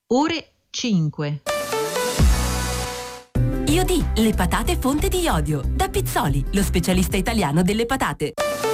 ore 5. Iodi, le patate fonte di iodio. Da Pizzoli, lo specialista italiano delle patate.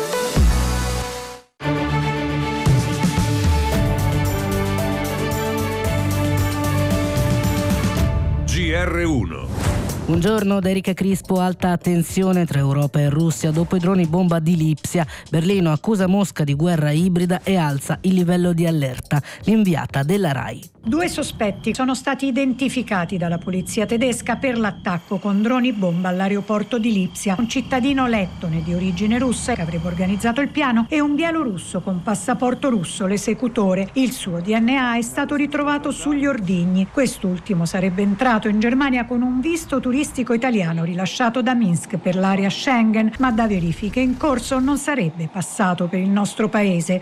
GR1. Buongiorno da Erika Crispo. Alta tensione tra Europa e Russia dopo i droni bomba di Lipsia. Berlino accusa Mosca di guerra ibrida e alza il livello di allerta. L'inviata della RAI. 2 sospetti sono stati identificati dalla polizia tedesca per l'attacco con droni bomba all'aeroporto di Lipsia. Un cittadino lettone di origine russa che avrebbe organizzato il piano e un bielorusso con passaporto russo, l'esecutore. Il suo DNA è stato ritrovato sugli ordigni. Quest'ultimo sarebbe entrato in Germania con un visto turistico italiano rilasciato da Minsk per l'area Schengen, ma da verifiche in corso non sarebbe passato per il nostro paese.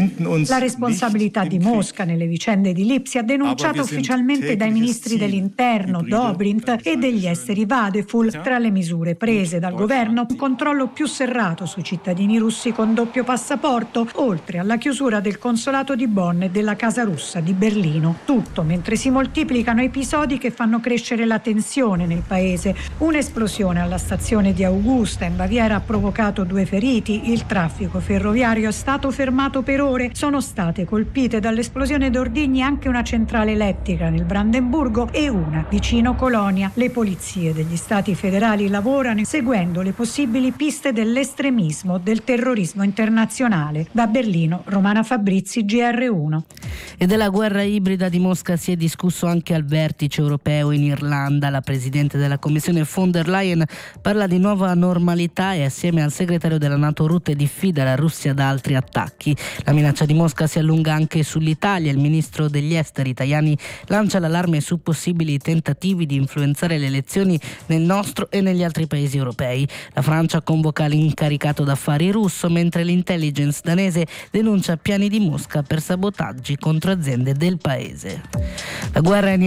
La responsabilità di Mosca nelle vicende di Lipsia, denunciata ufficialmente dai ministri dell'interno Dobrindt e degli esteri Vadeful. Tra le misure prese dal governo, un controllo più serrato sui cittadini russi con doppio passaporto, oltre alla chiusura del consolato di Bonn e della Casa Russa di Berlino. Tutto mentre si moltiplicano episodi che fanno crescere la tensione nel paese. Un'esplosione alla stazione di Augusta in Baviera ha provocato 2 feriti. Il traffico ferroviario è stato fermato per ore. Sono state colpite dall'esplosione d'ordigni anche una centrale elettrica nel Brandeburgo e una vicino Colonia. Le polizie degli stati federali lavorano seguendo le possibili piste dell'estremismo, del terrorismo internazionale. Da Berlino, Romana Fabrizi, GR1. E della guerra ibrida di Mosca si è discusso anche al vertice europeo in Irlanda. La presidente della Commissione von der Leyen parla di nuova normalità e assieme al segretario della NATO Rutte diffida la Russia da altri attacchi. La minaccia di Mosca si allunga anche sull'Italia. Il ministro degli esteri Tajani lancia l'allarme su possibili tentativi di influenzare le elezioni nel nostro e negli altri paesi europei. La Francia convoca l'incaricato d'affari russo, mentre l'intelligence danese denuncia piani di Mosca per sabotaggi contro aziende del paese. La guerra in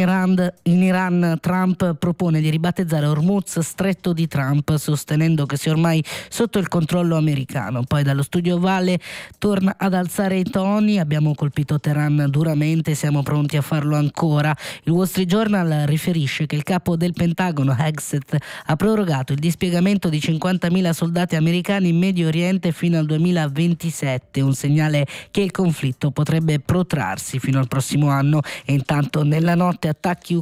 Iran, Trump propone di ribattezzare Hormuz Stretto di Trump, sostenendo che sia ormai sotto il controllo americano. Poi dallo studio Ovale torna ad alzare i toni: abbiamo colpito Teheran duramente, siamo pronti a farlo ancora. Il Wall Street Journal riferisce che il capo del Pentagono, Hegseth, ha prorogato il dispiegamento di 50.000 soldati americani in Medio Oriente fino al 2027, un segnale che il conflitto potrebbe protrarsi fino al prossimo anno. E intanto nella notte attacchi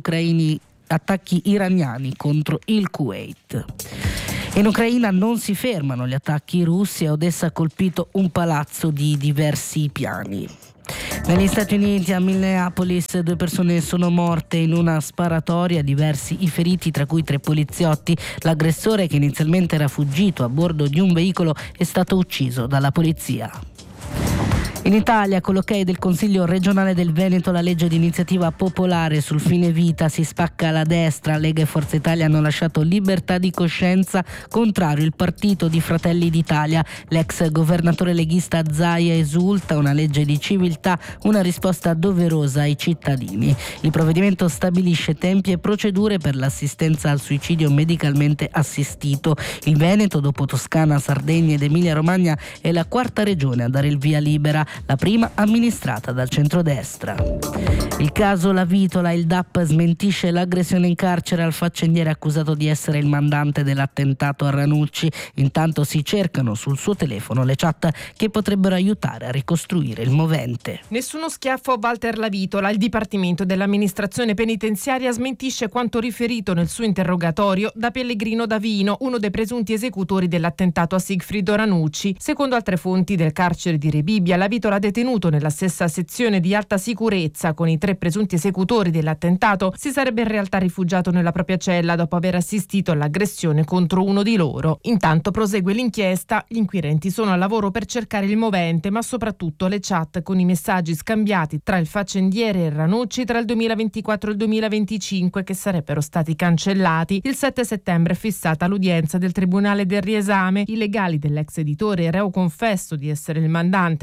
iraniani contro il Kuwait. In Ucraina non si fermano gli attacchi russi. A Odessa ha colpito un palazzo di diversi piani. Negli Stati Uniti, a Minneapolis, 2 persone sono morte in una sparatoria, diversi i feriti, tra cui 3 poliziotti. L'aggressore, che inizialmente era fuggito a bordo di un veicolo, è stato ucciso dalla polizia. In Italia, con l'ok del Consiglio regionale del Veneto, la legge di iniziativa popolare sul fine vita si spacca alla destra. Lega e Forza Italia hanno lasciato libertà di coscienza, contrario il partito di Fratelli d'Italia. L'ex governatore leghista Zaia esulta: una legge di civiltà, una risposta doverosa ai cittadini. Il provvedimento stabilisce tempi e procedure per l'assistenza al suicidio medicalmente assistito. Il Veneto, dopo Toscana, Sardegna ed Emilia-Romagna, è la 4ª regione a dare il via libera, la prima amministrata dal centrodestra. Il caso La Vitola: il DAP smentisce l'aggressione in carcere al faccendiere accusato di essere il mandante dell'attentato a Ranucci. Intanto si cercano sul suo telefono le chat che potrebbero aiutare a ricostruire il movente. Nessuno schiaffo a Walter La Vitola. Il Dipartimento dell'Amministrazione Penitenziaria smentisce quanto riferito nel suo interrogatorio da Pellegrino Davino, uno dei presunti esecutori dell'attentato a Sigfrido Ranucci. Secondo altre fonti del carcere di Rebibbia, La Vitola, detenuto nella stessa sezione di alta sicurezza con i 3 presunti esecutori dell'attentato, si sarebbe in realtà rifugiato nella propria cella dopo aver assistito all'aggressione contro uno di loro. Intanto prosegue l'inchiesta. Gli inquirenti sono al lavoro per cercare il movente, ma soprattutto le chat con i messaggi scambiati tra il faccendiere e Ranucci tra il 2024 e il 2025, che sarebbero stati cancellati. Il 7 settembre è fissata l'udienza del Tribunale del Riesame. I legali dell'ex editore, reo confesso di essere il mandante dell'attentato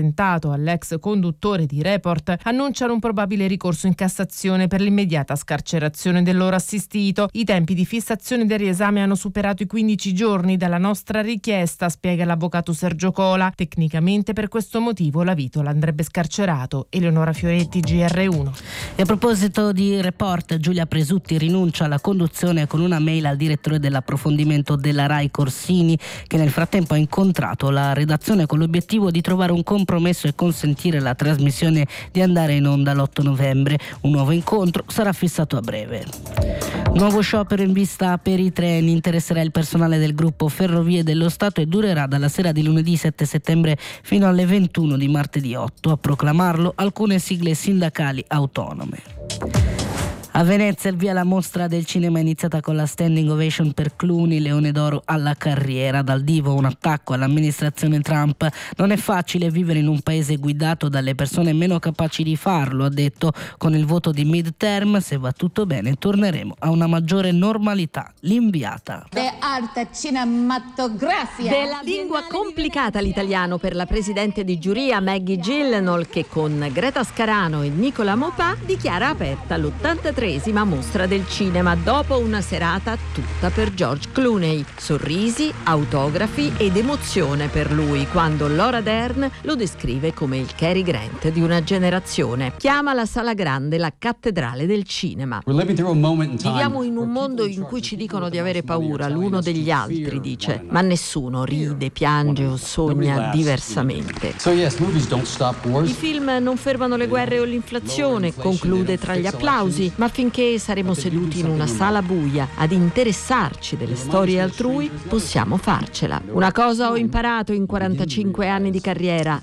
dell'attentato all'ex conduttore di Report annunciano un probabile ricorso in Cassazione per l'immediata scarcerazione del loro assistito. I tempi di fissazione del riesame hanno superato i 15 giorni dalla nostra richiesta, spiega l'avvocato Sergio Cola. Tecnicamente per questo motivo la Vitola andrebbe scarcerato. Eleonora Fioretti, GR1. E a proposito di Report, Giulia Presutti rinuncia alla conduzione con una mail al direttore dell'approfondimento della RAI Corsini, che nel frattempo ha incontrato la redazione con l'obiettivo di trovare un compromesso e consentire la trasmissione di andare in onda l'8 novembre. Un nuovo incontro sarà fissato a breve. Nuovo sciopero in vista per i treni, interesserà il personale del gruppo Ferrovie dello Stato e durerà dalla sera di lunedì 7 settembre fino alle 21 di martedì 8. A proclamarlo alcune sigle sindacali autonome. A Venezia il via alla mostra del cinema è iniziata con la standing ovation per Clooney, Leone d'Oro alla carriera. Dal divo un attacco all'amministrazione Trump. Non è facile vivere in un paese guidato dalle persone meno capaci di farlo, ha detto. Con il voto di midterm, se va tutto bene, torneremo a una maggiore normalità. L'inviata. Dell'arte cinematografia. Della lingua complicata l'italiano per la presidente di giuria Maggie Gyllenhaal, che con Greta Scarano e Nicola Maupin dichiara aperta l'83esima mostra del cinema dopo una serata tutta per George Clooney. Sorrisi, autografi ed emozione per lui quando Laura Dern lo descrive come il Cary Grant di una generazione. Chiama la sala grande la cattedrale del cinema. Viviamo in un mondo in cui ci dicono di avere paura l'uno degli altri, dice, ma nessuno ride, piange o sogna diversamente. I film non fermano le guerre o l'inflazione, conclude tra gli applausi, ma finché saremo seduti in una sala buia ad interessarci delle storie altrui, possiamo farcela. Una cosa ho imparato in 45 anni di carriera: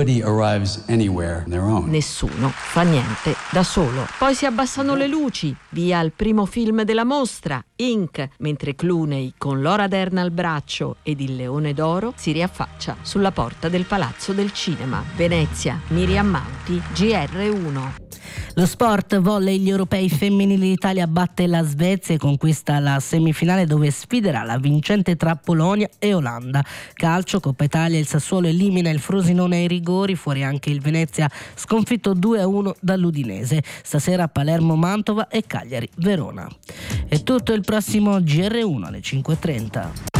nessuno fa niente da solo. Poi si abbassano le luci, via il primo film della mostra, Inc., mentre Clooney, con Laura Dern al braccio ed il Leone d'Oro, si riaffaccia sulla porta del Palazzo del Cinema. Venezia, Miriam Mauti, GR1. Lo sport, volley, gli europei femminili, l'Italia batte la Svezia e conquista la semifinale dove sfiderà la vincente tra Polonia e Olanda. Calcio, Coppa Italia, il Sassuolo elimina il Frosinone ai rigori, fuori anche il Venezia sconfitto 2-1 dall'Udinese. Stasera Palermo, Mantova e Cagliari, Verona. È tutto, il prossimo GR1 alle 5:30.